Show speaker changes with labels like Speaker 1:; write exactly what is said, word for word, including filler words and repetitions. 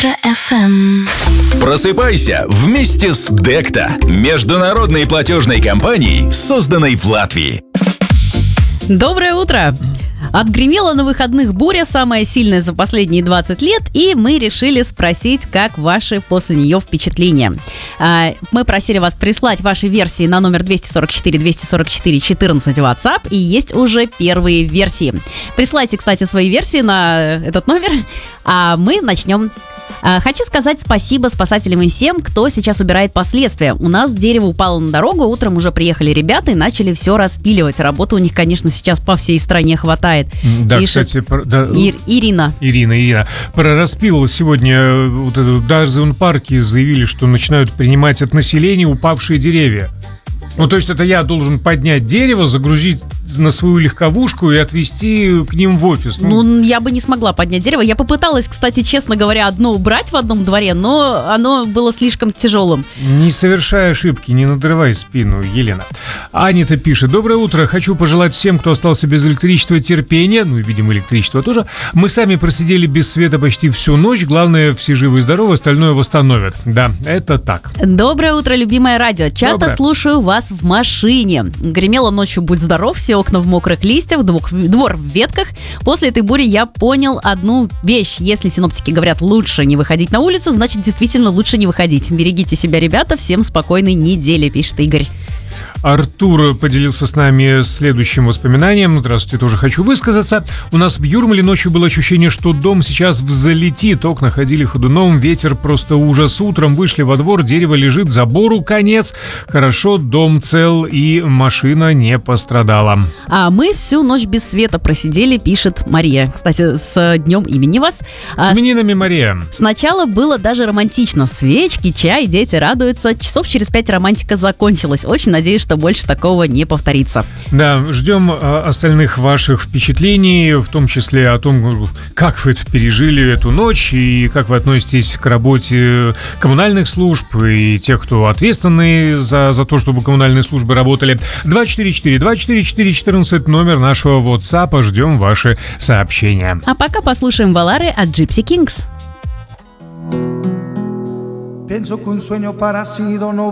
Speaker 1: Утро эф эм.
Speaker 2: Просыпайся вместе с Декта, международной платежной компанией, созданной в Латвии.
Speaker 3: Доброе утро! Отгремела на выходных буря, самая сильная за последние двадцать лет, и мы решили спросить, как ваши после нее впечатления. Мы просили вас прислать ваши версии на номер два сорок четыре двести сорок четыре четырнадцать WhatsApp, и есть уже первые версии. Присылайте, кстати, свои версии на этот номер, а мы начнем. Хочу сказать спасибо спасателям и всем, кто сейчас убирает последствия. У нас дерево упало на дорогу, утром уже приехали ребята и начали все распиливать. Работы у них, конечно, сейчас по всей стране хватает.
Speaker 4: Да,
Speaker 3: Пишет
Speaker 4: кстати, про, да,
Speaker 3: Ир, Ирина.
Speaker 4: Ирина, Ирина. Про распил сегодня вот это, даже в парке заявили, что начинают принимать от населения упавшие деревья. Ну, то есть это я должен поднять дерево, загрузить на свою легковушку и отвезти к ним в офис.
Speaker 3: Ну, ну, я бы не смогла поднять дерево. Я попыталась, кстати, честно говоря, одно убрать в одном дворе, но оно было слишком тяжелым.
Speaker 4: Не совершай ошибки, не надрывай спину, Елена. Аня-то пишет: доброе утро, хочу пожелать всем, кто остался без электричества, терпения, ну и, видимо, электричества тоже. Мы сами просидели без света почти всю ночь, главное, все живы и здоровы, остальное восстановят. Да, это так.
Speaker 3: Доброе утро, любимое радио. Часто
Speaker 4: Доброе.
Speaker 3: Слушаю вас в машине. Гремело ночью, будь здоров, все окна в мокрых листьях, двор, двор в ветках. После этой бури я понял одну вещь. Если синоптики говорят лучше не выходить на улицу, значит действительно лучше не выходить. Берегите себя, ребята, всем спокойной недели, пишет Игорь.
Speaker 4: Артур поделился с нами следующим воспоминанием. Здравствуйте, тоже хочу высказаться. У нас в Юрмале ночью было ощущение, что дом сейчас взлетит. Окна ходили ходуном, ветер просто ужас. Утром вышли во двор, дерево лежит, забору конец. Хорошо, дом цел и машина не пострадала.
Speaker 3: А мы всю ночь без света просидели, пишет Мария. Кстати, с днем имени вас.
Speaker 4: С именинами, Мария.
Speaker 3: Сначала было даже романтично. Свечки, чай, дети радуются. Часов через пять романтика закончилась. Очень надеюсь, что больше такого не повторится.
Speaker 4: Да, ждем а, остальных ваших впечатлений, в том числе о том, как вы это пережили эту ночь и как вы относитесь к работе коммунальных служб и тех, кто ответственны за, за то, чтобы коммунальные службы работали. два четыре четыре два четыре четыре четырнадцать номер нашего WhatsApp. Ждем ваши сообщения.
Speaker 3: А пока послушаем баллады от Gypsy Kings.